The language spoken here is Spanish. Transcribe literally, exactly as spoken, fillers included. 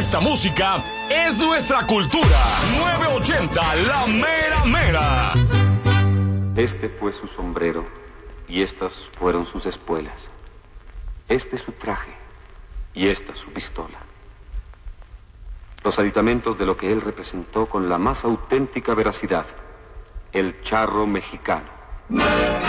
Esta música es nuestra cultura. novecientos ochenta, la mera mera. Este fue su sombrero y estas fueron sus espuelas. Este su traje y esta su pistola. Los aditamentos de lo que él representó con la más auténtica veracidad. El charro mexicano.